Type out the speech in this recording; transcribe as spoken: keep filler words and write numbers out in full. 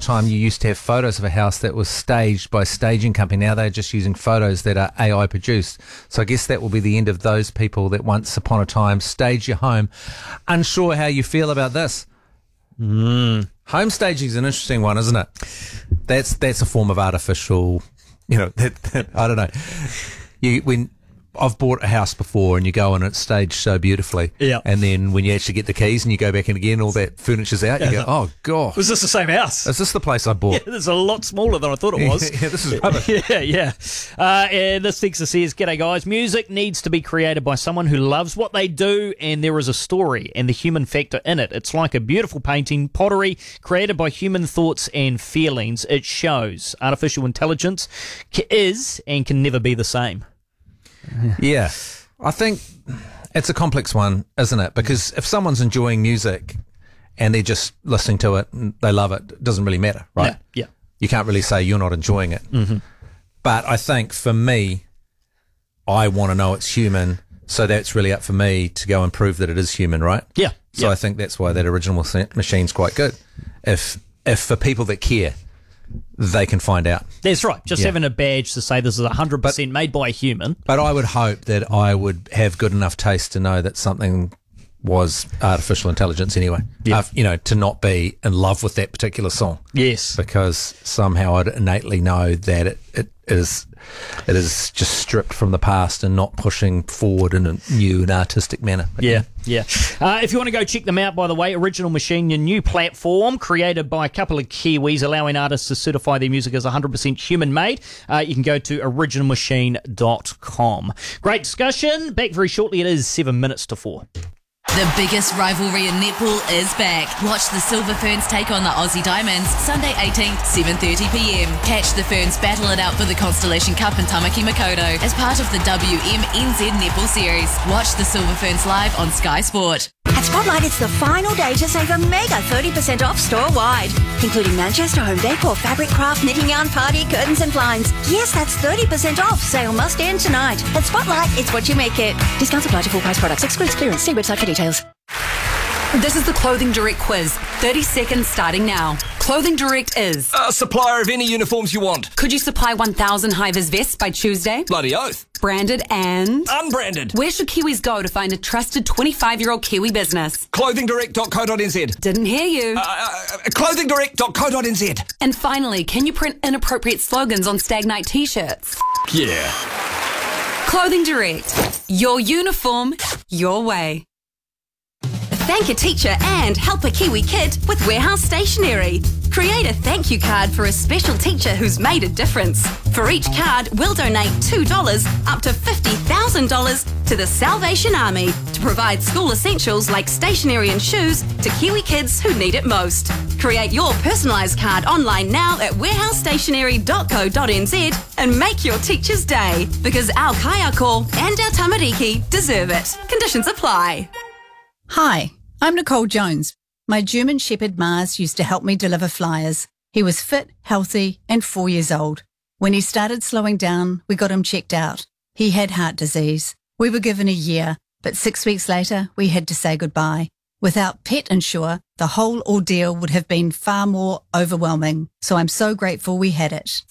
time you used to have photos of a house that was staged by a staging company. Now they're just using photos that are A I produced. So I guess that will be the end of those people that once upon a time staged your home. Unsure how you feel about this? Mm. Home staging is an interesting one, isn't it? That's that's a form of artificial, you know, that, that, I don't know. You when I've bought a house before and you go and it's staged so beautifully. Yeah. And then when you actually get the keys and you go back in again, all that furniture's out, you go, oh, God. Was this the same house? Is this the place I bought? Yeah, this is a lot smaller than I thought it was. Yeah, this is rubbish. yeah, yeah. Uh, and this texter says, "G'day guys, music needs to be created by someone who loves what they do and there is a story and the human factor in it. It's like a beautiful painting, pottery, created by human thoughts and feelings. It shows. Artificial intelligence is and can never be the same." Yeah, I think it's a complex one, isn't it? Because if someone's enjoying music and they're just listening to it and they love it, it doesn't really matter, right? Yeah. yeah. You can't really say you're not enjoying it. Mm-hmm. But I think for me, I want to know it's human, so that's really up for me to go and prove that it is human, right? Yeah. So yeah. I think that's why that original machine's quite good. If if for people that care, they can find out. That's right. Just Yeah. having a badge to say this is one hundred percent made by a human. But I would hope that I would have good enough taste to know that something was artificial intelligence anyway. Yeah. Uh, you know, to not be in love with that particular song. Yes. Because somehow I'd innately know that it, it is it is just stripped from the past and not pushing forward in a new and artistic manner. Yeah, yeah. Uh, if you want to go check them out, by the way, Original Machine, your new platform created by a couple of Kiwis, allowing artists to certify their music as one hundred percent human-made. Uh, you can go to original machine dot com. Great discussion. Back very shortly. It is seven minutes to four. The biggest rivalry in netball is back. Watch the Silver Ferns take on the Aussie Diamonds Sunday eighteenth, seven thirty p m. Catch the Ferns battle it out for the Constellation Cup in Tamaki Makaurau as part of the W M N Z Netball Series. Watch the Silver Ferns live on Sky Sport. At Spotlight, it's the final day to save a mega thirty percent off store-wide, including Manchester home decor, fabric craft, knitting yarn, party, curtains and blinds. Yes, that's thirty percent off. Sale must end tonight. At Spotlight, it's what you make it. Discounts apply to full-price products. Excludes clearance. See website for details. This is the Clothing Direct quiz. thirty seconds starting now. Clothing Direct is a supplier of any uniforms you want. Could you supply one thousand high-vis vests by Tuesday? Bloody oath. Branded and unbranded. Where should Kiwis go to find a trusted twenty-five-year-old Kiwi business? clothing direct dot co dot n z. Didn't hear you. Uh, uh, clothing direct dot co dot n z. And finally, can you print inappropriate slogans on Stagnite t-shirts? Yeah. Clothing Direct. Your uniform, your way. Thank a teacher and help a Kiwi kid with Warehouse Stationery. Create a thank you card for a special teacher who's made a difference. For each card, we'll donate two dollars up to fifty thousand dollars to the Salvation Army to provide school essentials like stationery and shoes to Kiwi kids who need it most. Create your personalised card online now at warehouse stationery dot co dot n z and make your teacher's day, because our kaiako and our tamariki deserve it. Conditions apply. Hi, I'm Nicole Jones. My German Shepherd Mars used to help me deliver flyers. He was fit, healthy, and four years old. When he started slowing down, we got him checked out. He had heart disease. We were given a year, but six weeks later, we had to say goodbye. Without Pet Insure, the whole ordeal would have been far more overwhelming. So I'm so grateful we had it.